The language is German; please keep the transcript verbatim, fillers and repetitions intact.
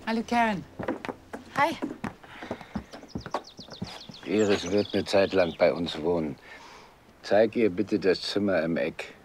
Hallo, Karen. Hi. Iris wird eine Zeit lang bei uns wohnen. Zeig ihr bitte das Zimmer im Eck.